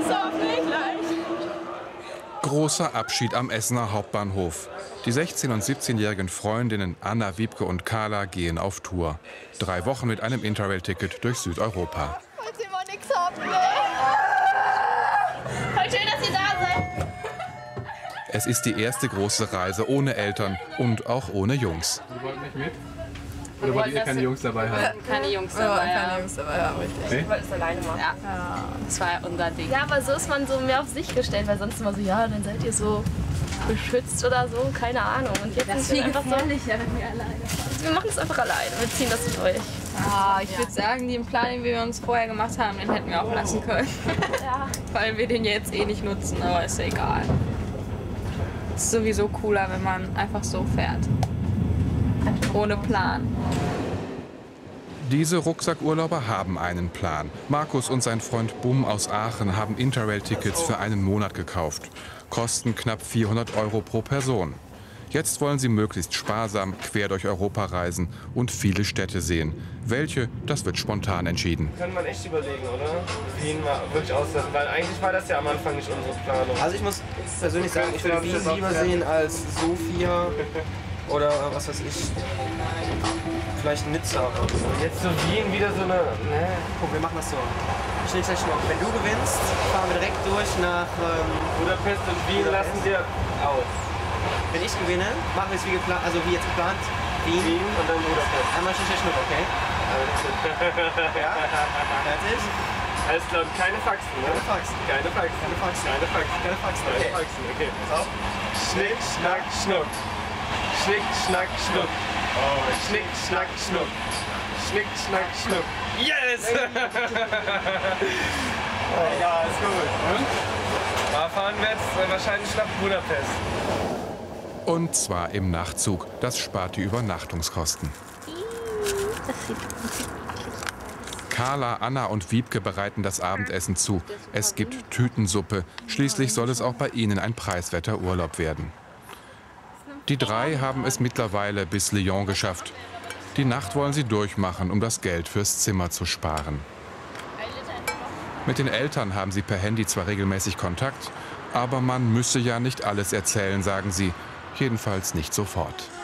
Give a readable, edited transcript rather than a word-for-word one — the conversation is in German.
Großer Abschied am Essener Hauptbahnhof. Die 16- und 17-jährigen Freundinnen Anna, Wiebke und Carla gehen auf Tour. 3 Wochen mit einem Interrail-Ticket durch Südeuropa. Falls ihr mal nichts habt, ne? Voll schön, dass ihr da seid. Es ist die erste große Reise ohne Eltern und auch ohne Jungs. Sie wollten nicht mit? Oder wollt ihr keine Jungs dabei haben? Keine Jungs dabei. Keine Jungs dabei haben, richtig. Okay. Ich wollte es alleine machen. Ja. Das war unser Ding. Ja, aber so ist man so mehr auf sich gestellt, weil sonst immer so, ja, dann seid ihr so beschützt oder so, keine Ahnung. Und jetzt ist es einfach so, wenn wir alleine fahren. wir machen es einfach alleine, wir ziehen das durch. Ah, ich würde sagen, den Plan, den wir uns vorher gemacht haben, den hätten wir auch lassen können. Ja. Weil wir den jetzt eh nicht nutzen, aber ist egal. Es ist sowieso cooler, wenn man einfach so fährt. Ohne Plan. Diese Rucksackurlauber haben einen Plan. Markus und sein Freund Bum aus Aachen haben Interrail-Tickets für einen Monat gekauft. Kosten knapp 400 € pro Person. Jetzt wollen sie möglichst sparsam quer durch Europa reisen und viele Städte sehen. Welche, das wird spontan entschieden. Kann man echt überlegen, oder? Wien mal wirklich auslassen, weil eigentlich war das ja am Anfang nicht unsere Planung. Also ich muss persönlich sagen, ich würde Wien lieber sehen als Sofia oder was weiß ich, vielleicht Nizza oder so. Jetzt so Wien wieder so eine... Ne? Guck, wir machen das so. Schnick, schnack, schnuck. Wenn du gewinnst, fahren wir direkt durch nach Budapest und Wien Budapest. lassen wir aus. Wenn ich gewinne, machen wir es wie geplant, also wie jetzt geplant. Wien Und dann Budapest. einmal Schnick, schnack, schnuck, okay? Ja? Fertig? Alles klar, und keine Faxen, ne? Keine Faxen. Keine Faxen. Keine Faxen. Keine Faxen. Keine Faxen, Keine okay. Faxen, okay. Pass auf. Schnick, schnack, schnuck. Schnick, schnack, schnuck. Schnick, schnack, schnuck. Schnick, schnack, schnuck. Yes! Ja, ist gut. Und? Da fahren wir jetzt wahrscheinlich nach Budapest. Und zwar im Nachtzug. Das spart die Übernachtungskosten. Carla, Anna und Wiebke bereiten das Abendessen zu. Es gibt Tütensuppe. Schließlich soll es auch bei ihnen ein preiswerter Urlaub werden. Die 3 haben es mittlerweile bis Lyon geschafft. Die Nacht wollen sie durchmachen, um das Geld fürs Zimmer zu sparen. Mit den Eltern haben sie per Handy zwar regelmäßig Kontakt, aber man müsse ja nicht alles erzählen, sagen sie. Jedenfalls nicht sofort.